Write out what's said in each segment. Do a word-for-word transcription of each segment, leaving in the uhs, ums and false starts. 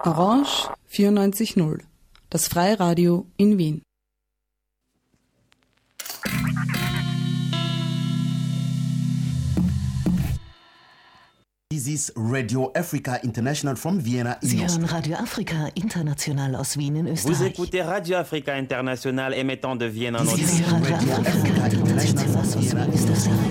Orange vierundneunzig Komma null, das Freiradio in Wien. This is Radio Africa International from Vienna. Sie hören Radio Afrika International aus Wien in Österreich. Vous écoutez Radio Africa International émettant de Vienne en Sie hören Radio Afrika International aus Wien in Österreich.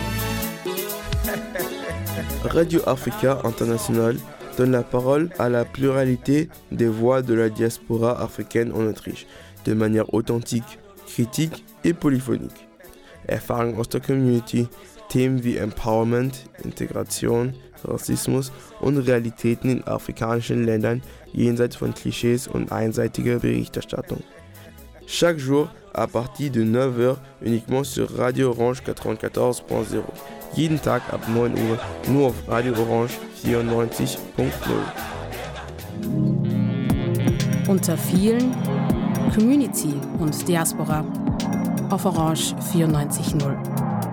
Radio Africa International donne la parole à la pluralité des voix de la diaspora africaine en Autriche, de manière authentique, critique et polyphonique. Erfahrungen aus der Community, Themen wie Empowerment, Integration, Rassismus und Realitäten in afrikanischen Ländern jenseits von Klischees und einseitiger Berichterstattung. Chaque jour à partir de neuf heures uniquement sur Radio Orange neunundneunzig Punkt null. Jeden Tag ab neun Uhr nur auf Radio Orange vierundneunzig Punkt null. Unter vielen Community und Diaspora auf Orange vierundneunzig Komma null.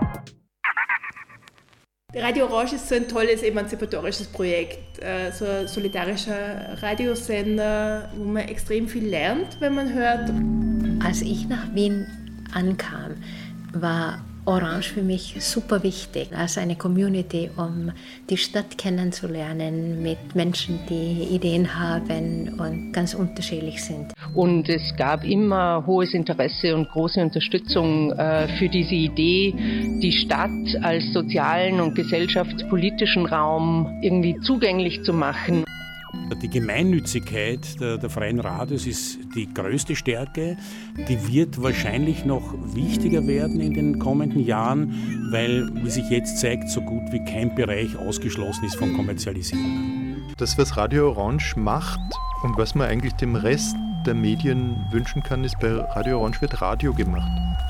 Radio Orange ist so ein tolles emanzipatorisches Projekt, so ein solidarischer Radiosender, wo man extrem viel lernt, wenn man hört. Als ich nach Wien ankam, war Orange für mich super wichtig als eine Community, um die Stadt kennenzulernen mit Menschen, die Ideen haben und ganz unterschiedlich sind. Und es gab immer hohes Interesse und große Unterstützung äh, für diese Idee, die Stadt als sozialen und gesellschaftspolitischen Raum irgendwie zugänglich zu machen. Die Gemeinnützigkeit der, der freien Radios ist die größte Stärke. Die wird wahrscheinlich noch wichtiger werden in den kommenden Jahren, weil, wie sich jetzt zeigt, so gut wie kein Bereich ausgeschlossen ist von Kommerzialisierung. Das, was Radio Orange macht und was man eigentlich dem Rest der Medien wünschen kann, ist, bei Radio Orange wird Radio gemacht.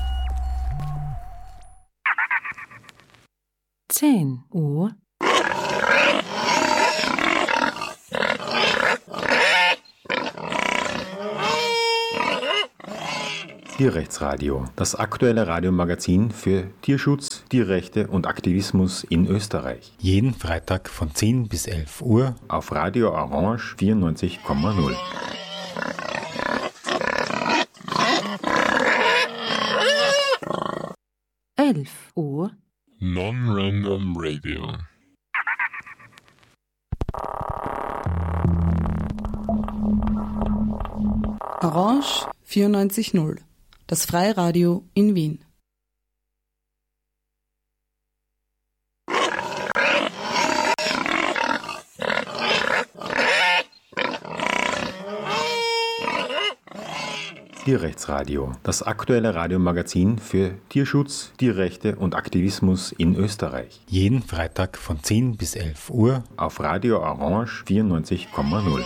zehn Uhr. Tierrechtsradio, das aktuelle Radiomagazin für Tierschutz, Tierrechte und Aktivismus in Österreich. Jeden Freitag von zehn bis elf Uhr auf Radio Orange vierundneunzig Komma null. elf Uhr. Non-Random Radio. Orange vierundneunzig Komma null, das Freiradio in Wien. Tierrechtsradio, das aktuelle Radiomagazin für Tierschutz, Tierrechte und Aktivismus in Österreich. Jeden Freitag von zehn bis elf Uhr auf Radio Orange vierundneunzig Komma null.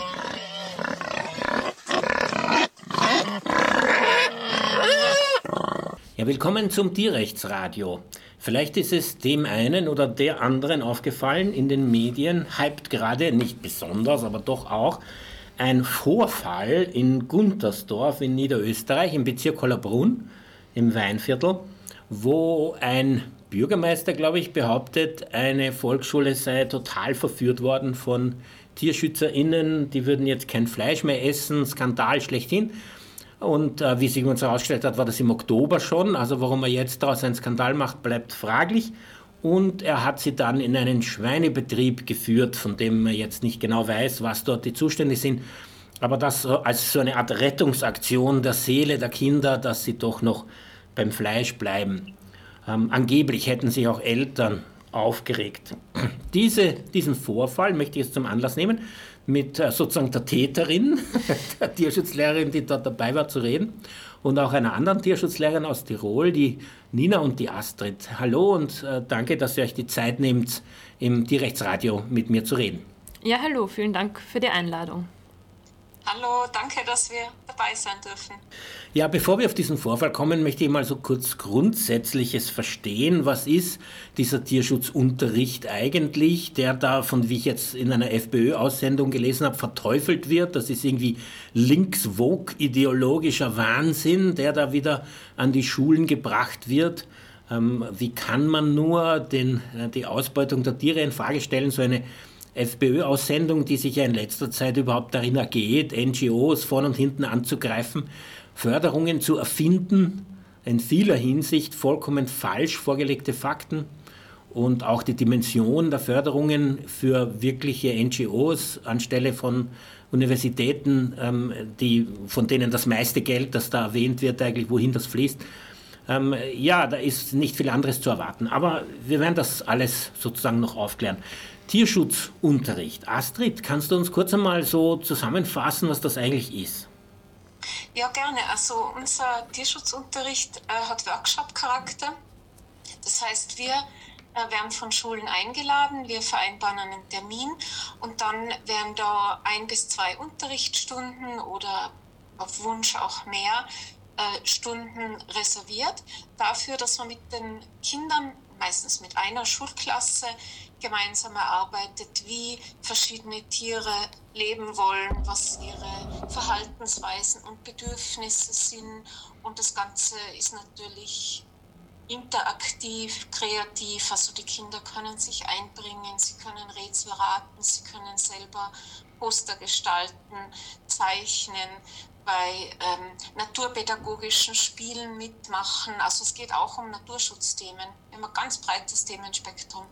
Ja, willkommen zum Tierrechtsradio. Vielleicht ist es dem einen oder der anderen aufgefallen, in den Medien hypt gerade, nicht besonders, aber doch auch, ein Vorfall in Guntersdorf in Niederösterreich, im Bezirk Hollabrunn, im Weinviertel, wo ein Bürgermeister, glaube ich, behauptet, eine Volksschule sei total verführt worden von TierschützerInnen, die würden jetzt kein Fleisch mehr essen, Skandal schlechthin. Und äh, wie sich uns herausgestellt hat, war das im Oktober schon. Also warum er jetzt daraus einen Skandal macht, bleibt fraglich. Und er hat sie dann in einen Schweinebetrieb geführt, von dem man jetzt nicht genau weiß, was dort die Zustände sind. Aber das als so eine Art Rettungsaktion der Seele der Kinder, dass sie doch noch beim Fleisch bleiben. Ähm, angeblich hätten sich auch Eltern aufgeregt. Diese, diesen Vorfall möchte ich jetzt zum Anlass nehmen, mit äh, sozusagen der Täterin, der Tierschutzlehrerin, die dort dabei war, zu reden, und auch einer anderen Tierschutzlehrerin aus Tirol, die Nina und die Astrid. Hallo und äh, danke, dass ihr euch die Zeit nehmt, im Tierrechtsradio mit mir zu reden. Ja, hallo, vielen Dank für die Einladung. Hallo, danke, dass wir dabei sein dürfen. Ja, bevor wir auf diesen Vorfall kommen, möchte ich mal so kurz Grundsätzliches verstehen. Was ist dieser Tierschutzunterricht eigentlich, der da, von wie ich jetzt in einer FPÖ-Aussendung gelesen habe, verteufelt wird? Das ist irgendwie links-vogue-ideologischer Wahnsinn, der da wieder an die Schulen gebracht wird. Ähm, wie kann man nur den, die Ausbeutung der Tiere in Frage stellen? So eine FPÖ-Aussendung, die sich ja in letzter Zeit überhaupt darin ergeht, N G Os vorn und hinten anzugreifen, Förderungen zu erfinden, in vieler Hinsicht vollkommen falsch vorgelegte Fakten und auch die Dimension der Förderungen für wirkliche N G Os anstelle von Universitäten, ähm, die, von denen das meiste Geld, das da erwähnt wird, eigentlich wohin das fließt. Ähm, ja, da ist nicht viel anderes zu erwarten. Aber wir werden das alles sozusagen noch aufklären. Tierschutzunterricht. Astrid, kannst du uns kurz einmal so zusammenfassen, was das eigentlich ist? Ja, gerne. Also unser Tierschutzunterricht äh, hat Workshop-Charakter. Das heißt, wir äh, werden von Schulen eingeladen, wir vereinbaren einen Termin und dann werden da ein bis zwei Unterrichtsstunden oder auf Wunsch auch mehr äh, Stunden reserviert. Dafür, dass man mit den Kindern, meistens mit einer Schulklasse, gemeinsam erarbeitet, wie verschiedene Tiere leben wollen, was ihre Verhaltensweisen und Bedürfnisse sind. Und das Ganze ist natürlich interaktiv, kreativ. Also die Kinder können sich einbringen, sie können Rätsel raten, sie können selber Poster gestalten, zeichnen, bei ähm, naturpädagogischen Spielen mitmachen. Also es geht auch um Naturschutzthemen. Wir haben ein ganz breites Themenspektrum.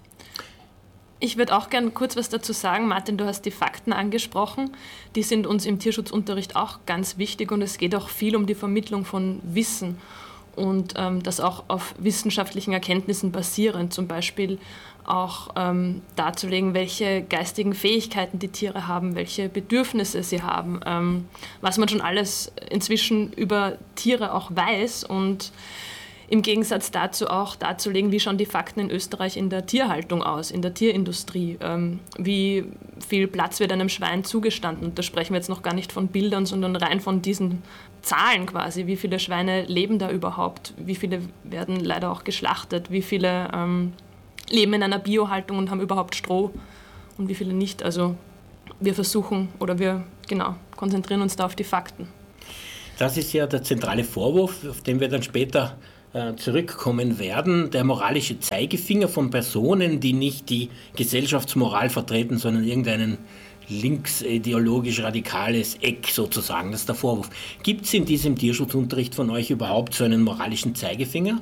Ich würde auch gerne kurz was dazu sagen. Martin, du hast die Fakten angesprochen. Die sind uns im Tierschutzunterricht auch ganz wichtig und es geht auch viel um die Vermittlung von Wissen und ähm, das auch auf wissenschaftlichen Erkenntnissen basierend, zum Beispiel auch ähm, darzulegen, welche geistigen Fähigkeiten die Tiere haben, welche Bedürfnisse sie haben, ähm, was man schon alles inzwischen über Tiere auch weiß und im Gegensatz dazu auch darzulegen, wie schauen die Fakten in Österreich in der Tierhaltung aus, in der Tierindustrie. Ähm, wie viel Platz wird einem Schwein zugestanden? Und da sprechen wir jetzt noch gar nicht von Bildern, sondern rein von diesen Zahlen quasi. Wie viele Schweine leben da überhaupt? Wie viele werden leider auch geschlachtet? Wie viele ähm, leben in einer Biohaltung und haben überhaupt Stroh? Und wie viele nicht? Also wir versuchen oder wir genau konzentrieren uns da auf die Fakten. Das ist ja der zentrale Vorwurf, auf den wir dann später zurückkommen werden, der moralische Zeigefinger von Personen, die nicht die Gesellschaftsmoral vertreten, sondern irgendein linksideologisch radikales Eck sozusagen. Das ist der Vorwurf. Gibt es in diesem Tierschutzunterricht von euch überhaupt so einen moralischen Zeigefinger?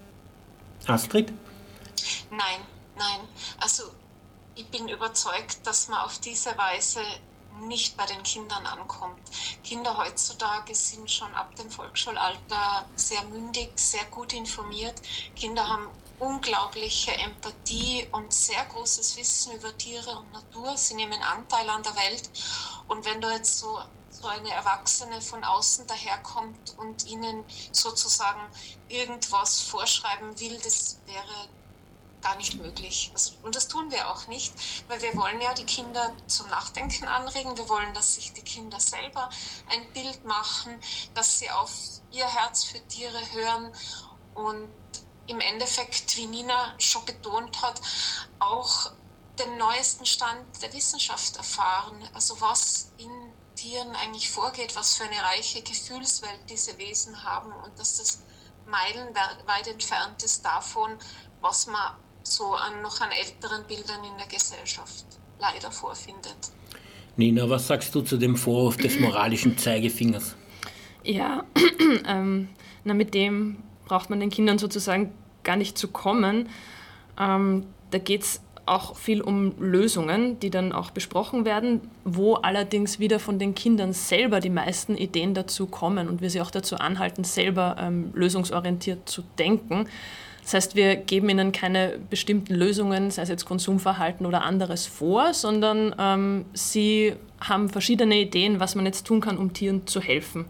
Astrid? Nein, nein. Also ich bin überzeugt, dass man auf diese Weise nicht bei den Kindern ankommt. Kinder heutzutage sind schon ab dem Volksschulalter sehr mündig, sehr gut informiert. Kinder haben unglaubliche Empathie und sehr großes Wissen über Tiere und Natur. Sie nehmen Anteil an der Welt. Und wenn da jetzt so, so eine Erwachsene von außen daherkommt und ihnen sozusagen irgendwas vorschreiben will, das wäre gar nicht möglich. Also, und das tun wir auch nicht, weil wir wollen ja die Kinder zum Nachdenken anregen. Wir wollen, dass sich die Kinder selber ein Bild machen, dass sie auf ihr Herz für Tiere hören und im Endeffekt, wie Nina schon betont hat, auch den neuesten Stand der Wissenschaft erfahren. Also was in Tieren eigentlich vorgeht, was für eine reiche Gefühlswelt diese Wesen haben und dass das meilenweit entfernt ist davon, was man so an, noch an älteren Bildern in der Gesellschaft leider vorfindet. Nina, was sagst du zu dem Vorwurf des moralischen Zeigefingers? Ja, ähm, na, mit dem braucht man den Kindern sozusagen gar nicht zu kommen. Ähm, da geht es auch viel um Lösungen, die dann auch besprochen werden, wo allerdings wieder von den Kindern selber die meisten Ideen dazu kommen und wir sie auch dazu anhalten, selber ähm, lösungsorientiert zu denken. Das heißt, wir geben ihnen keine bestimmten Lösungen, sei es jetzt Konsumverhalten oder anderes vor, sondern ähm, sie haben verschiedene Ideen, was man jetzt tun kann, um Tieren zu helfen.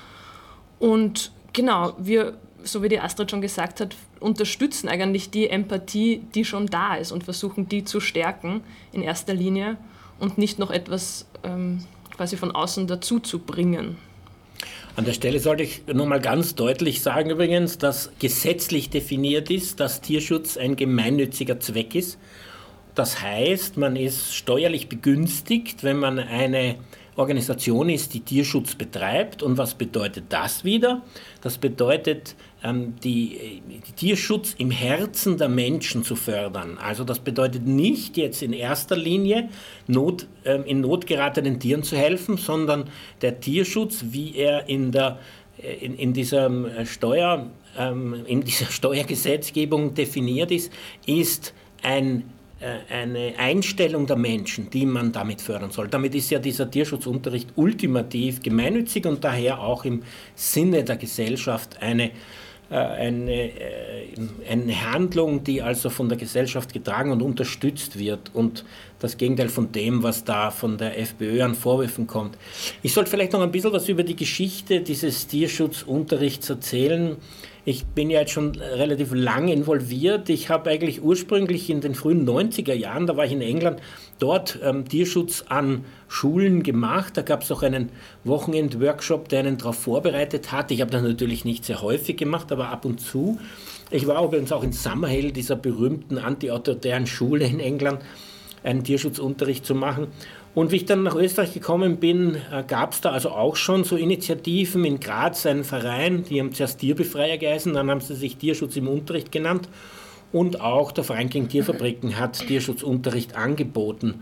Und genau, wir, so wie die Astrid schon gesagt hat, unterstützen eigentlich die Empathie, die schon da ist und versuchen, die zu stärken in erster Linie und nicht noch etwas ähm, quasi von außen dazu zu bringen. An der Stelle sollte ich nochmal ganz deutlich sagen übrigens, dass gesetzlich definiert ist, dass Tierschutz ein gemeinnütziger Zweck ist. Das heißt, man ist steuerlich begünstigt, wenn man eine Organisation ist, die Tierschutz betreibt. Und was bedeutet das wieder? Das bedeutet, ähm, die, die Tierschutz im Herzen der Menschen zu fördern. Also das bedeutet nicht jetzt in erster Linie Not, ähm, in Not geratenen Tieren zu helfen, sondern der Tierschutz, wie er in der in, in dieser Steuer, ähm, in dieser Steuergesetzgebung definiert ist, ist ein eine Einstellung der Menschen, die man damit fördern soll. Damit ist ja dieser Tierschutzunterricht ultimativ gemeinnützig und daher auch im Sinne der Gesellschaft eine, äh, eine, äh, eine Handlung, die also von der Gesellschaft getragen und unterstützt wird und das Gegenteil von dem, was da von der FPÖ an Vorwürfen kommt. Ich sollte vielleicht noch ein bisschen was über die Geschichte dieses Tierschutzunterrichts erzählen. Ich bin ja jetzt schon relativ lange involviert. Ich habe eigentlich ursprünglich in den frühen neunziger Jahren, da war ich in England, dort ähm, Tierschutz an Schulen gemacht. Da gab es auch einen Wochenend-Workshop, der einen darauf vorbereitet hat. Ich habe das natürlich nicht sehr häufig gemacht, aber ab und zu. Ich war übrigens auch in Summerhill, dieser berühmten anti-autoritären Schule in England, einen Tierschutzunterricht zu machen. Und wie ich dann nach Österreich gekommen bin, äh, gab es da also auch schon so Initiativen. In Graz einen Verein, die haben zuerst Tierbefreier geheißen, dann haben sie sich Tierschutz im Unterricht genannt. Und auch der Verein gegen Tierfabriken hat Tierschutzunterricht angeboten.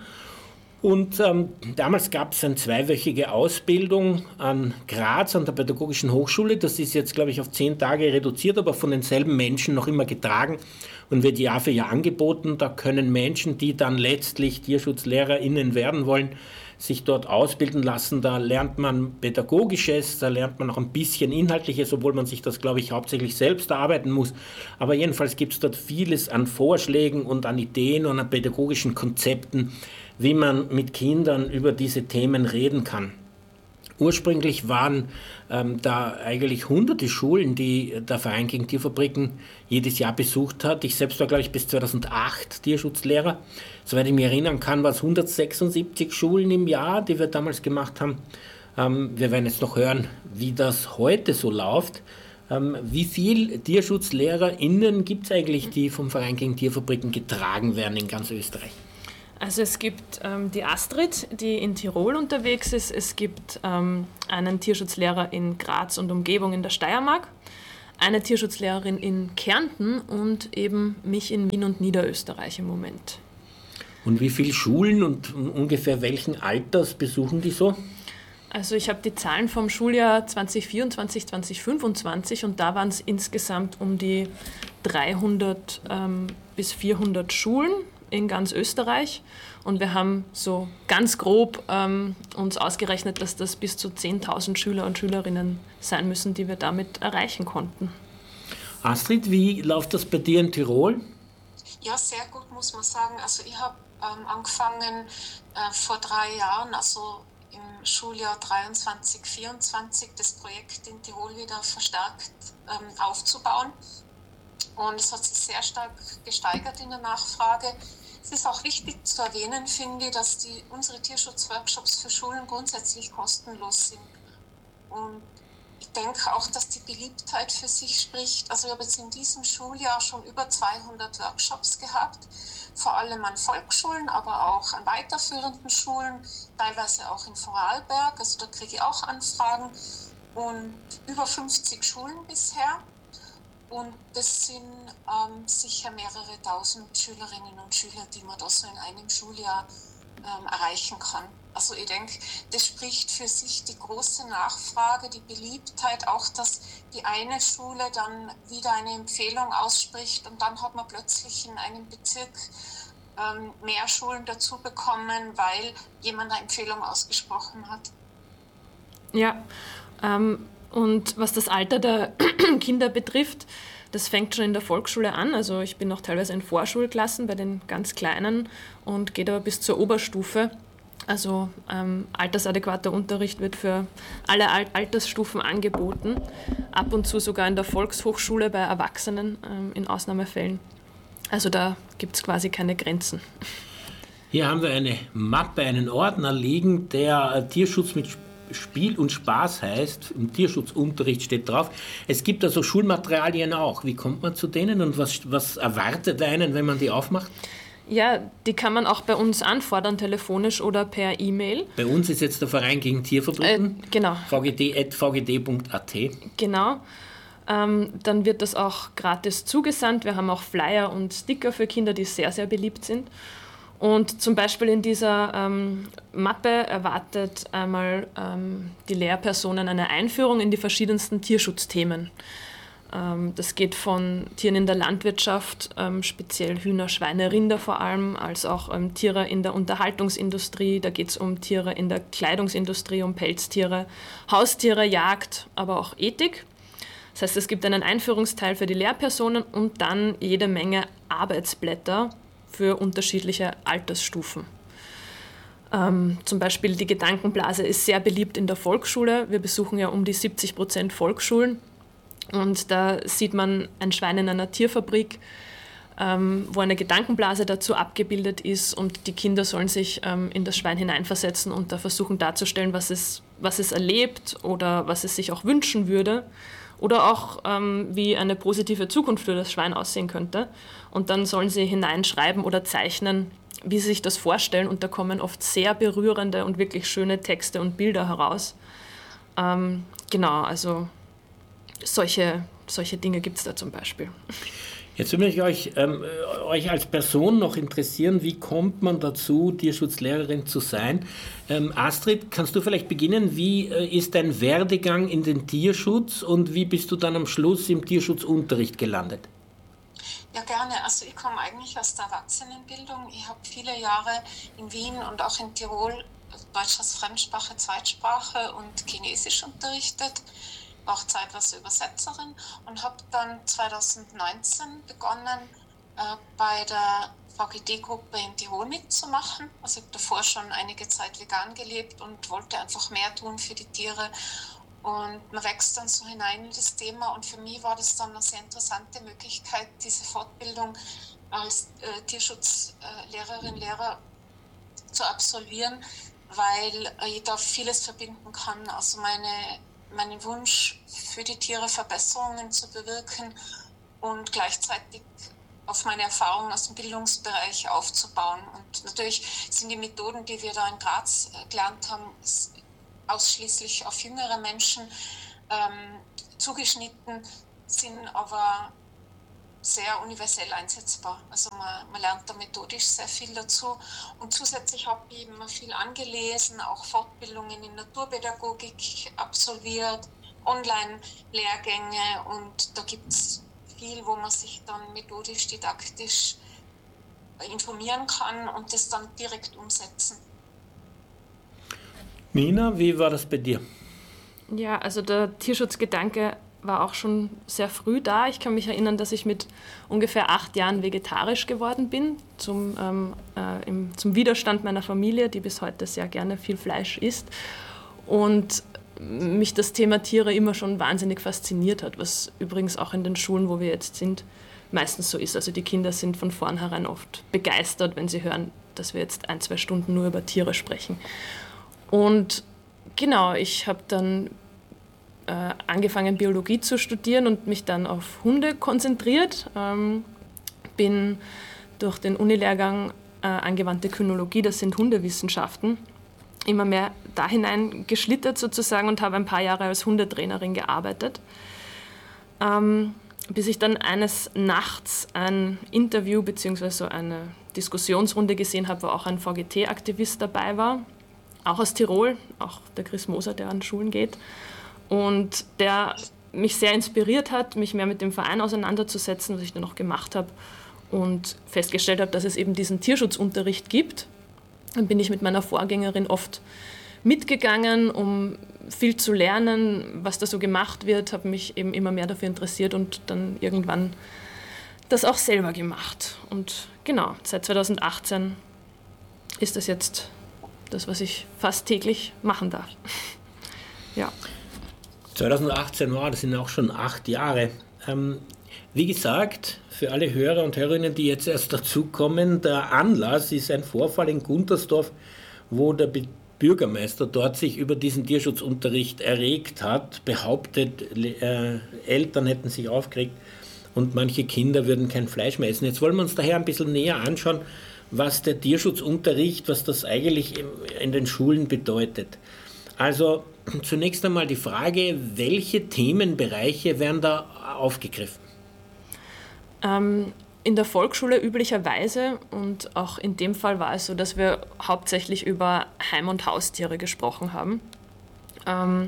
Und ähm, damals gab es eine zweiwöchige Ausbildung an Graz, an der Pädagogischen Hochschule. Das ist jetzt, glaube ich, auf zehn Tage reduziert, aber von denselben Menschen noch immer getragen und wird Jahr für Jahr angeboten. Da können Menschen, die dann letztlich TierschutzlehrerInnen werden wollen, sich dort ausbilden lassen. Da lernt man Pädagogisches, da lernt man auch ein bisschen Inhaltliches, obwohl man sich das, glaube ich, hauptsächlich selbst erarbeiten muss. Aber jedenfalls gibt es dort vieles an Vorschlägen und an Ideen und an pädagogischen Konzepten, wie man mit Kindern über diese Themen reden kann. Ursprünglich waren ähm, da eigentlich hunderte Schulen, die der Verein gegen Tierfabriken jedes Jahr besucht hat. Ich selbst war, glaube ich, bis zweitausendacht Tierschutzlehrer. Soweit ich mich erinnern kann, war es hundertsechsundsiebzig Schulen im Jahr, die wir damals gemacht haben. Ähm, wir werden jetzt noch hören, wie das heute so läuft. Ähm, wie viele TierschutzlehrerInnen gibt es eigentlich, die vom Verein gegen Tierfabriken getragen werden in ganz Österreich? Also es gibt ähm, die Astrid, die in Tirol unterwegs ist. Es gibt ähm, einen Tierschutzlehrer in Graz und Umgebung in der Steiermark, eine Tierschutzlehrerin in Kärnten und eben mich in Wien und Niederösterreich im Moment. Und wie viele Schulen und ungefähr welchen Alters besuchen die so? Also ich habe die Zahlen vom Schuljahr zwanzig vierundzwanzig, zwanzig fünfundzwanzig und da waren es insgesamt um die dreihundert ähm, bis vierhundert Schulen in ganz Österreich und wir haben so ganz grob ähm, uns ausgerechnet, dass das bis zu zehntausend Schüler und Schülerinnen sein müssen, die wir damit erreichen konnten. Astrid, wie läuft das bei dir in Tirol? Ja, sehr gut, muss man sagen. Also ich habe ähm, angefangen äh, vor drei Jahren, also im Schuljahr dreiundzwanzig, vierundzwanzig, das Projekt in Tirol wieder verstärkt ähm, aufzubauen. Und es hat sich sehr stark gesteigert in der Nachfrage. Es ist auch wichtig zu erwähnen, finde ich, dass die, unsere Tierschutzworkshops für Schulen grundsätzlich kostenlos sind. Und ich denke auch, dass die Beliebtheit für sich spricht. Also ich habe jetzt in diesem Schuljahr schon über zweihundert Workshops gehabt, vor allem an Volksschulen, aber auch an weiterführenden Schulen, teilweise auch in Vorarlberg, also da kriege ich auch Anfragen und über fünfzig Schulen bisher. Und das sind ähm, sicher mehrere tausend Schülerinnen und Schüler, die man da so in einem Schuljahr ähm, erreichen kann. Also ich denke, das spricht für sich die große Nachfrage, die Beliebtheit, auch dass die eine Schule dann wieder eine Empfehlung ausspricht und dann hat man plötzlich in einem Bezirk ähm, mehr Schulen dazu bekommen, weil jemand eine Empfehlung ausgesprochen hat. Ja, ähm und was das Alter der Kinder betrifft, das fängt schon in der Volksschule an. Also ich bin noch teilweise in Vorschulklassen bei den ganz Kleinen und geht aber bis zur Oberstufe. Also ähm, altersadäquater Unterricht wird für alle Al- Altersstufen angeboten. Ab und zu sogar in der Volkshochschule bei Erwachsenen ähm, in Ausnahmefällen. Also da gibt es quasi keine Grenzen. Hier haben wir eine Mappe, einen Ordner liegen, der Tierschutz mit Spiel und Spaß heißt. Im Tierschutzunterricht steht drauf. Es gibt also Schulmaterialien auch. Wie kommt man zu denen und was, was erwartet einen, wenn man die aufmacht? Ja, die kann man auch bei uns anfordern, telefonisch oder per E-Mail. Bei uns ist jetzt der Verein gegen Tierverbrechen. Äh, genau. v g d at v g d punkt a t. Genau. Ähm, dann wird das auch gratis zugesandt. Wir haben auch Flyer und Sticker für Kinder, die sehr, sehr beliebt sind. Und zum Beispiel in dieser ähm, Mappe erwartet einmal ähm, die Lehrpersonen eine Einführung in die verschiedensten Tierschutzthemen. Ähm, das geht von Tieren in der Landwirtschaft, ähm, speziell Hühner, Schweine, Rinder vor allem, als auch ähm, Tiere in der Unterhaltungsindustrie. Da geht es um Tiere in der Kleidungsindustrie, um Pelztiere, Haustiere, Jagd, aber auch Ethik. Das heißt, es gibt einen Einführungsteil für die Lehrpersonen und dann jede Menge Arbeitsblätter für unterschiedliche Altersstufen. Ähm, zum Beispiel die Gedankenblase ist sehr beliebt in der Volksschule. Wir besuchen ja um die siebzig Prozent Volksschulen. Und da sieht man ein Schwein in einer Tierfabrik, ähm, wo eine Gedankenblase dazu abgebildet ist und die Kinder sollen sich ähm, in das Schwein hineinversetzen und da versuchen darzustellen, was es, was es erlebt oder was es sich auch wünschen würde oder auch ähm, wie eine positive Zukunft für das Schwein aussehen könnte. Und dann sollen sie hineinschreiben oder zeichnen, wie sie sich das vorstellen und da kommen oft sehr berührende und wirklich schöne Texte und Bilder heraus. Ähm, genau, also Solche, solche Dinge gibt es da zum Beispiel. Jetzt würde mich euch, ähm, euch als Person noch interessieren, wie kommt man dazu, Tierschutzlehrerin zu sein? Ähm, Astrid, kannst du vielleicht beginnen? Wie äh, ist dein Werdegang in den Tierschutz und wie bist du dann am Schluss im Tierschutzunterricht gelandet? Ja, gerne. Also ich komme eigentlich aus der Erwachsenenbildung. Ich habe viele Jahre in Wien und auch in Tirol Deutsch als Fremdsprache, Zweitsprache und Chinesisch unterrichtet. Auch zeitweise Übersetzerin und habe dann zweitausendneunzehn begonnen, äh, bei der V G D-Gruppe in Tirol mitzumachen. Also ich habe davor schon einige Zeit vegan gelebt und wollte einfach mehr tun für die Tiere. Und man wächst dann so hinein in das Thema und für mich war das dann eine sehr interessante Möglichkeit, diese Fortbildung als äh, Tierschutzlehrerin, äh, Lehrer zu absolvieren, weil äh, ich da vieles verbinden kann. Also meine meinen Wunsch für die Tiere Verbesserungen zu bewirken und gleichzeitig auf meine Erfahrungen aus dem Bildungsbereich aufzubauen. Und natürlich sind die Methoden, die wir da in Graz gelernt haben, ausschließlich auf jüngere Menschen ähm, zugeschnitten, sind aber sehr universell einsetzbar. Also man, man lernt da methodisch sehr viel dazu. Und zusätzlich habe ich immer viel angelesen, auch Fortbildungen in Naturpädagogik absolviert, Online-Lehrgänge und da gibt es viel, wo man sich dann methodisch, didaktisch informieren kann und das dann direkt umsetzen. Nina, wie war das bei dir? Ja, also der Tierschutzgedanke war auch schon sehr früh da. Ich kann mich erinnern, dass ich mit ungefähr acht Jahren vegetarisch geworden bin, zum, ähm, äh, im, zum Widerstand meiner Familie, die bis heute sehr gerne viel Fleisch isst. Und mich das Thema Tiere immer schon wahnsinnig fasziniert hat, was übrigens auch in den Schulen, wo wir jetzt sind, meistens so ist. Also die Kinder sind von vornherein oft begeistert, wenn sie hören, dass wir jetzt ein, zwei Stunden nur über Tiere sprechen. Und genau, ich habe dann äh, angefangen, Biologie zu studieren und mich dann auf Hunde konzentriert. Ähm, bin durch den Unilehrgang äh, angewandte Kynologie, das sind Hundewissenschaften, immer mehr da hinein geschlittert sozusagen und habe ein paar Jahre als Hundetrainerin gearbeitet. Ähm, bis ich dann eines Nachts ein Interview bzw. so eine Diskussionsrunde gesehen habe, wo auch ein V G T-Aktivist dabei war, auch aus Tirol, auch der Chris Moser, der an Schulen geht, und der mich sehr inspiriert hat, mich mehr mit dem Verein auseinanderzusetzen, was ich dann auch gemacht habe und festgestellt habe, dass es eben diesen Tierschutzunterricht gibt. Dann bin ich mit meiner Vorgängerin oft mitgegangen, um viel zu lernen, was da so gemacht wird, habe mich eben immer mehr dafür interessiert und dann irgendwann das auch selber gemacht. Und genau, seit zweitausendachtzehn ist das jetzt das, was ich fast täglich machen darf. Ja. zweitausendachtzehn, wow, das sind auch schon acht Jahre. Ähm, wie gesagt, für alle Hörer und Hörerinnen, die jetzt erst dazukommen, der Anlass ist ein Vorfall in Guntersdorf, wo der Be- Bürgermeister dort sich über diesen Tierschutzunterricht erregt hat, behauptet, äh, Eltern hätten sich aufgeregt und manche Kinder würden kein Fleisch mehr essen. Jetzt wollen wir uns daher ein bisschen näher anschauen, was der Tierschutzunterricht, was das eigentlich in den Schulen bedeutet. Also zunächst einmal die Frage, welche Themenbereiche werden da aufgegriffen? Ähm, in der Volksschule üblicherweise, und auch in dem Fall war es so, dass wir hauptsächlich über Heim- und Haustiere gesprochen haben. Ähm,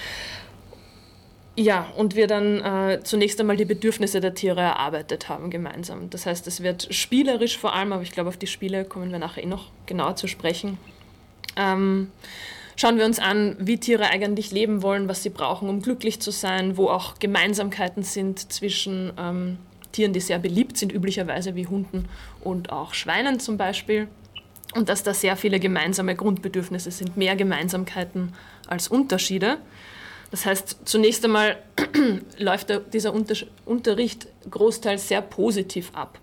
ja, und wir dann äh, zunächst einmal die Bedürfnisse der Tiere erarbeitet haben gemeinsam. Das heißt, es wird spielerisch vor allem, aber ich glaube, auf die Spiele kommen wir nachher eh noch genauer zu sprechen. Ähm, Schauen wir uns an, wie Tiere eigentlich leben wollen, was sie brauchen, um glücklich zu sein, wo auch Gemeinsamkeiten sind zwischen ähm, Tieren, die sehr beliebt sind, üblicherweise wie Hunden und auch Schweinen zum Beispiel. Und dass da sehr viele gemeinsame Grundbedürfnisse sind, mehr Gemeinsamkeiten als Unterschiede. Das heißt, zunächst einmal läuft der, dieser Unter- Unterricht großteils sehr positiv ab.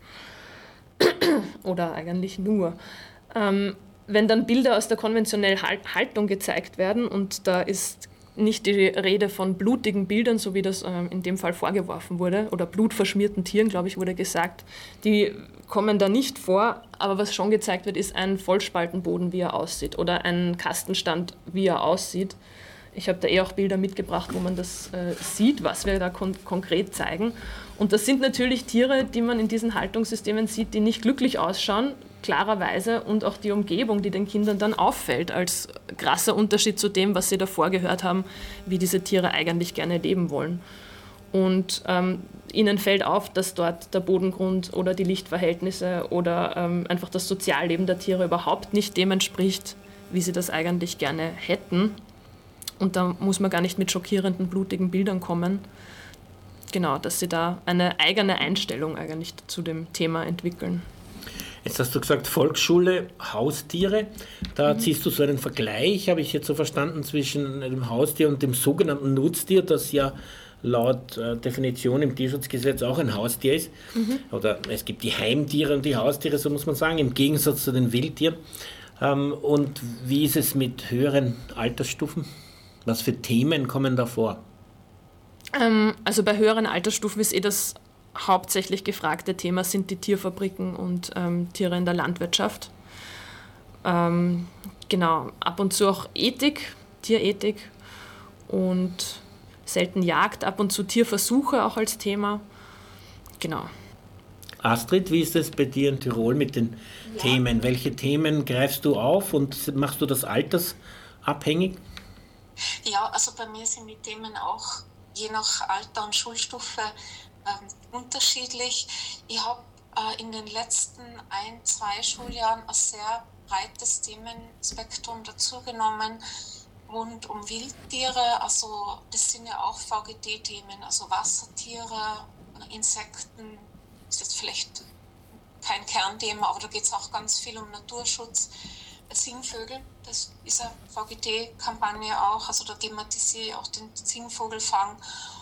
Oder eigentlich nur. Ähm, Wenn dann Bilder aus der konventionellen Haltung gezeigt werden, und da ist nicht die Rede von blutigen Bildern, so wie das ähm, in dem Fall vorgeworfen wurde, oder blutverschmierten Tieren, glaube ich, wurde gesagt, die kommen da nicht vor, aber was schon gezeigt wird, ist ein Vollspaltenboden, wie er aussieht, oder ein Kastenstand, wie er aussieht. Ich habe da eh auch Bilder mitgebracht, wo man das äh, sieht, was wir da kon- konkret zeigen. Und das sind natürlich Tiere, die man in diesen Haltungssystemen sieht, die nicht glücklich ausschauen, klarerweise, und auch die Umgebung, die den Kindern dann auffällt, als krasser Unterschied zu dem, was sie davor gehört haben, wie diese Tiere eigentlich gerne leben wollen. Und ähm, ihnen fällt auf, dass dort der Bodengrund oder die Lichtverhältnisse oder ähm, einfach das Sozialleben der Tiere überhaupt nicht dem entspricht, wie sie das eigentlich gerne hätten. Und da muss man gar nicht mit schockierenden, blutigen Bildern kommen. Genau, dass sie da eine eigene Einstellung eigentlich zu dem Thema entwickeln. Jetzt hast du gesagt, Volksschule, Haustiere. Da mhm. ziehst du so einen Vergleich, habe ich jetzt so verstanden, zwischen dem Haustier und dem sogenannten Nutztier, das ja laut äh, Definition im Tierschutzgesetz auch ein Haustier ist. Mhm. Oder es gibt die Heimtiere und die Haustiere, so muss man sagen, im Gegensatz zu den Wildtieren. Ähm, und wie ist es mit höheren Altersstufen? Was für Themen kommen da vor? Ähm, also bei höheren Altersstufen ist eh das hauptsächlich gefragte Thema sind die Tierfabriken und ähm, Tiere in der Landwirtschaft. Ähm, genau, ab und zu auch Ethik, Tierethik und selten Jagd, ab und zu Tierversuche auch als Thema. Genau. Astrid, wie ist es bei dir in Tirol mit den ja. Themen? Welche Themen greifst du auf und machst du das altersabhängig? Ja, also bei mir sind die Themen auch je nach Alter und Schulstufe ähm, unterschiedlich. Ich habe äh, in den letzten ein, zwei Schuljahren ein sehr breites Themenspektrum dazugenommen rund um Wildtiere. Also das sind ja auch V G T-Themen, also Wassertiere, Insekten, ist jetzt vielleicht kein Kernthema, aber da geht es auch ganz viel um Naturschutz. Singvögel, das ist eine V G T-Kampagne auch, also da thematisiere ich auch den Singvogelfang.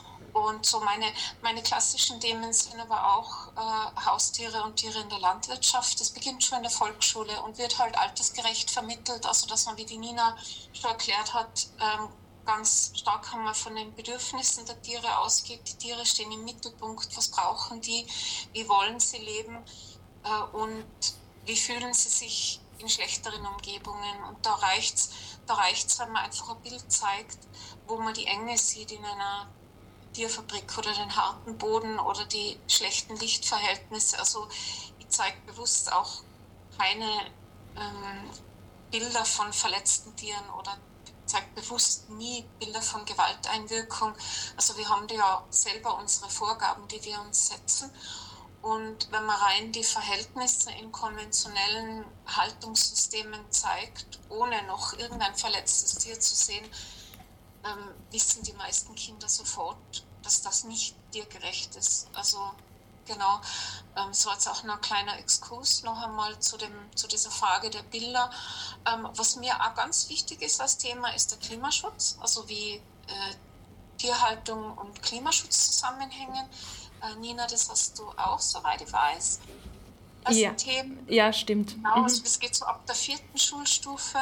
Und so meine, meine klassischen Themen sind aber auch äh, Haustiere und Tiere in der Landwirtschaft. Das beginnt schon in der Volksschule und wird halt altersgerecht vermittelt, also dass man, wie die Nina schon erklärt hat, ähm, ganz stark einmal von den Bedürfnissen der Tiere ausgeht. Die Tiere stehen im Mittelpunkt, was brauchen die, wie wollen sie leben äh, und wie fühlen sie sich in schlechteren Umgebungen. Und da reicht's, da reicht's, wenn man einfach ein Bild zeigt, wo man die Enge sieht in einer Tierfabrik oder den harten Boden oder die schlechten Lichtverhältnisse. Also ich zeige bewusst auch keine ähm, Bilder von verletzten Tieren oder zeige bewusst nie Bilder von Gewalteinwirkung. Also wir haben ja selber unsere Vorgaben, die wir uns setzen. Und wenn man rein die Verhältnisse in konventionellen Haltungssystemen zeigt, ohne noch irgendein verletztes Tier zu sehen, ähm, wissen die meisten Kinder sofort, dass das nicht tiergerecht ist. Also genau, ähm, so jetzt auch noch ein kleiner Exkurs noch einmal zu, dem, zu dieser Frage der Bilder. Ähm, was mir auch ganz wichtig ist als Thema, ist der Klimaschutz, also wie äh, Tierhaltung und Klimaschutz zusammenhängen. Äh, Nina, das hast du auch, soweit ich weiß. Das ja. sind Themen. Ja, stimmt. Genau, Mhm. also das geht so ab der vierten Schulstufe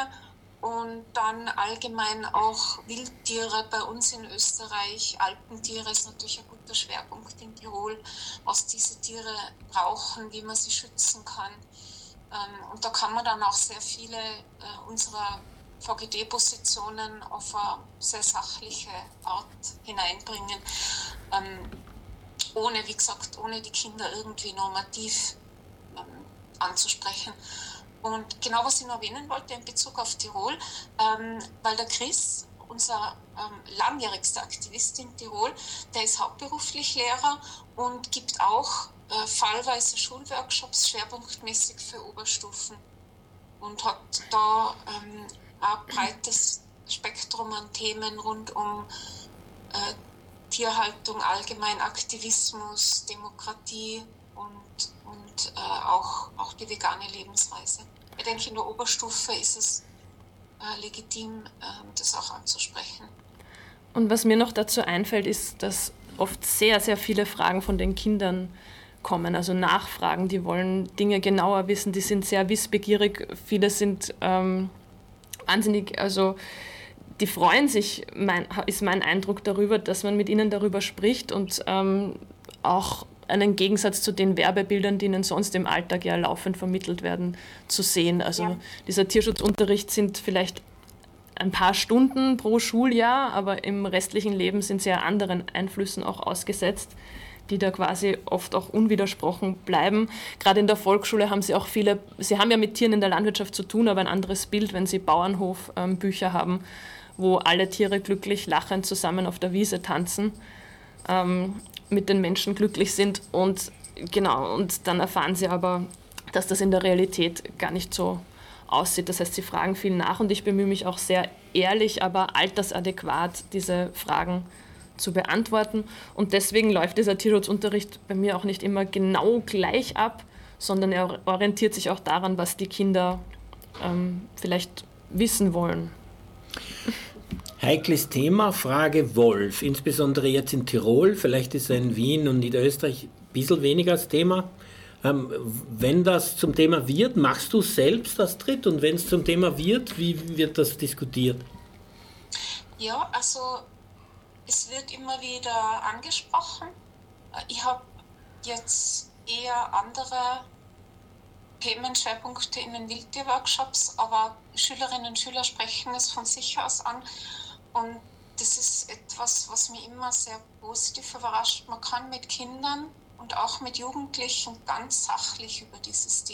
und dann allgemein auch Wildtiere bei uns in Österreich. Alpentiere ist natürlich ein guter Schwerpunkt in Tirol, was diese Tiere brauchen, wie man sie schützen kann. Und da kann man dann auch sehr viele unserer V G D-Positionen auf eine sehr sachliche Art hineinbringen, ohne, wie gesagt, ohne die Kinder irgendwie normativ anzusprechen. Und genau, was ich noch erwähnen wollte in Bezug auf Tirol, ähm, weil der Chris, unser ähm, langjährigster Aktivist in Tirol, der ist hauptberuflich Lehrer und gibt auch äh, fallweise Schulworkshops schwerpunktmäßig für Oberstufen und hat da ähm, ein breites Spektrum an Themen rund um äh, Tierhaltung, allgemein Aktivismus, Demokratie und, und äh, auch, auch die vegane Lebensweise. Ich denke, in der Oberstufe ist es äh, legitim, äh, das auch anzusprechen. Und was mir noch dazu einfällt, ist, dass oft sehr, sehr viele Fragen von den Kindern kommen, also Nachfragen, die wollen Dinge genauer wissen, die sind sehr wissbegierig, viele sind ähm, wahnsinnig, also die freuen sich, mein, ist mein Eindruck darüber, dass man mit ihnen darüber spricht und ähm, auch einen Gegensatz zu den Werbebildern, die ihnen sonst im Alltag ja laufend vermittelt werden, zu sehen. Also ja. Dieser Tierschutzunterricht sind vielleicht ein paar Stunden pro Schuljahr, aber im restlichen Leben sind sie ja anderen Einflüssen auch ausgesetzt, die da quasi oft auch unwidersprochen bleiben. Gerade in der Volksschule haben sie auch viele, sie haben ja mit Tieren in der Landwirtschaft zu tun, aber ein anderes Bild, wenn sie Bauernhofbücher ähm, haben, wo alle Tiere glücklich lachend zusammen auf der Wiese tanzen, ähm, mit den Menschen glücklich sind und genau, und dann erfahren sie aber, dass das in der Realität gar nicht so aussieht. Das heißt, sie fragen viel nach und ich bemühe mich auch sehr ehrlich, aber altersadäquat diese Fragen zu beantworten. Und deswegen läuft dieser Tierschutzunterricht bei mir auch nicht immer genau gleich ab, sondern er orientiert sich auch daran, was die Kinder ähm, vielleicht wissen wollen. Heikles Thema, Frage Wolf, insbesondere jetzt in Tirol, vielleicht ist er in Wien und Niederösterreich ein bisschen weniger das Thema. Ähm, wenn das zum Thema wird, machst du selbst das Tritt und wenn es zum Thema wird, wie wird das diskutiert? Ja, also es wird immer wieder angesprochen. Ich habe jetzt eher andere Themenschwerpunkte in den Wildtierworkshops, aber Schülerinnen und Schüler sprechen es von sich aus an. Und das ist etwas, was mich immer sehr positiv überrascht. Man kann mit Kindern und auch mit Jugendlichen ganz sachlich über dieses Thema